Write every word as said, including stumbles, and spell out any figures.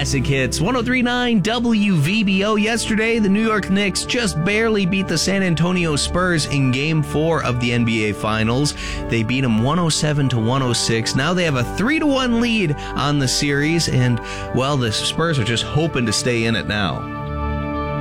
Classic Hits, one oh three point nine W V B O. Yesterday, the New York Knicks just barely beat the San Antonio Spurs in Game four of the N B A Finals. They beat them one oh seven to one oh six. Now they have a three to one lead on the series, and, well, the Spurs are just hoping to stay in it now.